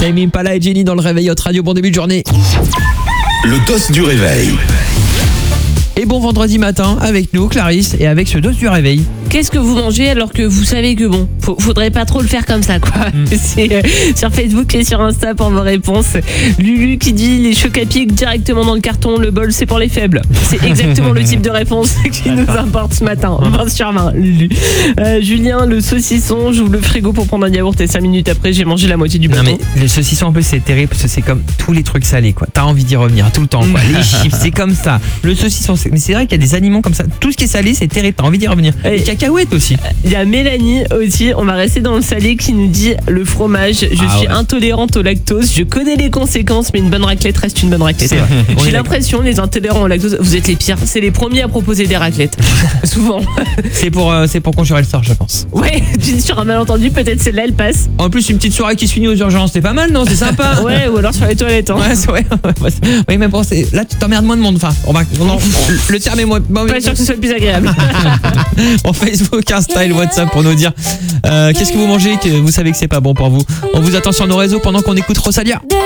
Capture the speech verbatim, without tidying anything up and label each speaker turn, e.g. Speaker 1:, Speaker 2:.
Speaker 1: Tame Impala et Jenny dans le réveil Hot Radio. Bon début de journée.
Speaker 2: Le dos du réveil.
Speaker 1: Et bon vendredi matin avec nous, Clarisse, et avec ce dos du réveil.
Speaker 3: Qu'est-ce que vous mangez alors que vous savez que bon, faut, faudrait pas trop le faire comme ça, quoi. Mm. C'est euh, sur Facebook et sur Insta pour vos réponses. Lulu qui dit les chocs à pic directement dans le carton, le bol c'est pour les faibles. C'est exactement le type de réponse qui nous importe ce matin. vingt sur vingt, Lulu. Euh, Julien, le saucisson, j'ouvre le frigo pour prendre un yaourt et cinq minutes après j'ai mangé la moitié du bâton.
Speaker 1: Non mais le saucisson en plus c'est terrible parce que c'est comme tous les trucs salés, quoi. T'as envie d'y revenir tout le temps, quoi. Les chips, c'est comme ça. Le saucisson, c'est... mais c'est vrai qu'il y a des aliments comme ça. Tout ce qui est salé, c'est terrible. T'as envie d'y revenir. Les cacahuètes aussi.
Speaker 3: Il y a Mélanie aussi, on va rester dans le salé, qui nous dit le fromage, je ah suis ouais. intolérante au lactose, je connais les conséquences mais une bonne raclette reste une bonne raclette. J'ai l'impression, les intolérants au lactose, vous êtes les pires, c'est les premiers à proposer des raclettes. Souvent.
Speaker 1: C'est pour, euh, c'est pour conjurer le sort, je pense.
Speaker 3: Ouais, sur un malentendu, peut-être celle-là elle passe.
Speaker 1: En plus, une petite soirée qui se finit aux urgences, c'est pas mal, non? C'est sympa.
Speaker 3: Ouais, ou alors sur les toilettes. Hein.
Speaker 1: Ouais, c'est ouais. Oui, mais bon, c'est... là tu t'emmerdes moins de monde. Enfin, on va... on en... le terme est moins.
Speaker 3: Bon, pas sûr que ce soit le plus agréable.
Speaker 1: Bon, Facebook, Insta et WhatsApp pour nous dire euh, qu'est-ce que vous mangez, que vous savez que c'est pas bon pour vous. On vous attend sur nos réseaux pendant qu'on écoute Rosalia.